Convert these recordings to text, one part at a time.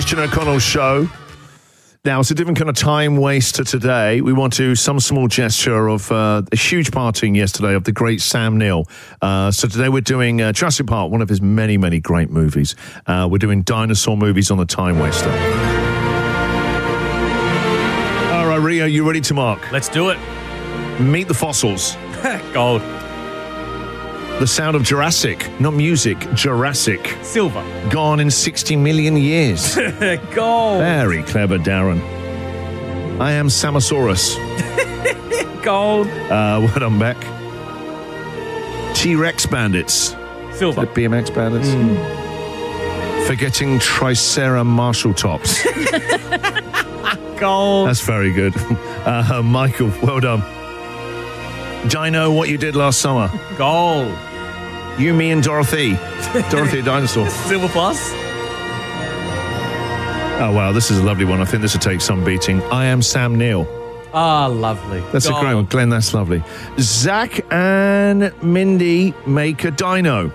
Christian O'Connell Show. Now, it's a different kind of time waster today. We want to some small gesture of a huge parting yesterday of the great Sam Neill. So today we're doing Jurassic Park, one of his many, many great movies. We're doing dinosaur movies on the time waster. All right, Rio, you ready to mark? Let's do it. Meet the fossils. Gold. The sound of Jurassic, not music, Jurassic. Silver. Gone in 60 million years. Gold. Very clever, Darren. I am Samosaurus. Gold. Well done, Beck. T-Rex bandits. Silver. BMX bandits. Forgetting Tricera Marshall tops. Gold. That's very good. Michael, well done. Dino, what you did last summer. Gold. You, me, and Dorothy. Dorothy, a dinosaur. Silver plus. Oh, wow, this is a lovely one. I think this will take some beating. I am Sam Neill. Ah, lovely. That's a great one. Glenn, that's lovely. Zach and Mindy make a dino.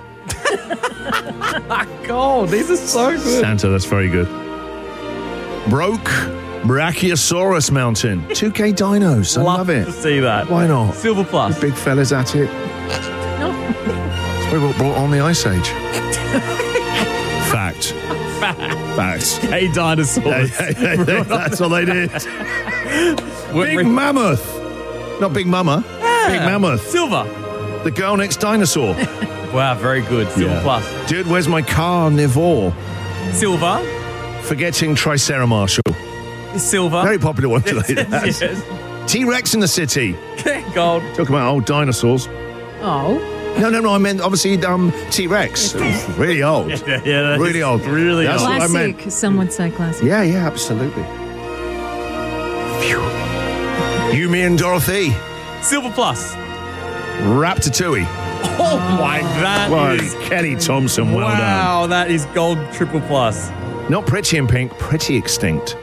Gold. These are so good. Santa, that's very good. Broke Brachiosaurus Mountain. 2K dinos. I love it. To see that. Why not? Silver plus. Big fellas at it. It's probably what brought on the Ice Age. Fact. Hey, dinosaurs. That's what they did. Big Mammoth. Not Big Mama. Big Mammoth. Silver. The girl next dinosaur. Wow, very good. Silver plus. Dude, where's my carnivore? Silver. Forgetting Tricera Marshall. Silver. Very popular one today. Yes. T-Rex in the city. Gold. Talking about old dinosaurs. Oh. No, I meant obviously T-Rex. Really old. Yeah, really old. Really That's old. what I meant. Classic. Some would say classic. Yeah, absolutely. Phew. You, me, and Dorothy. Silver plus. Ratatouille. Oh my, that is... Kelly Thompson, well done. Wow, that is gold triple plus. Not pretty in pink, pretty extinct.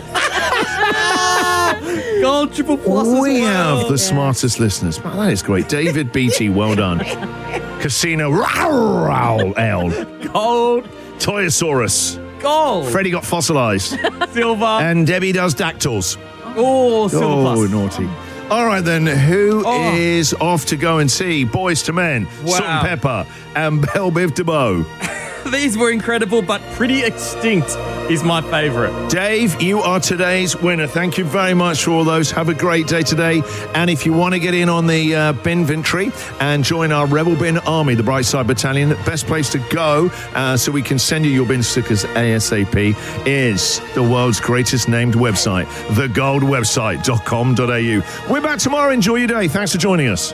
Gold triple plus We as well. have the smartest listeners. Wow, that is great. David Beatty, well done. Casino L. Gold. Toyosaurus. Gold. Freddie got fossilized. Silver. And Debbie does dactyls. Oh, silver plus. Oh, naughty. All right, then, who is off to go and see Boys to Men, Salt and Pepper, and Belle Biv DeVoe? These were incredible, but Pretty Extinct is my favourite. Dave, you are today's winner. Thank you very much for all those. Have a great day today. And if you want to get in on the bin ventry and join our Rebel Bin Army, the Brightside Battalion, the best place to go so we can send you your bin stickers ASAP is the world's greatest named website, thegoldwebsite.com.au. We're back tomorrow. Enjoy your day. Thanks for joining us.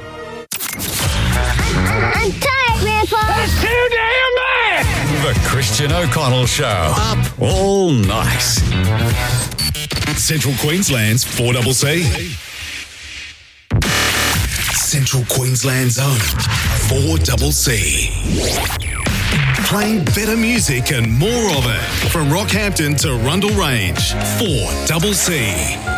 I'm tired, Grandpa. That's too damn bad! The Christian O'Connell Show. Up all night. Central Queensland's 4CC. Central Queensland's own 4CC. Playing better music and more of it. From Rockhampton to Rundle Range. 4CC.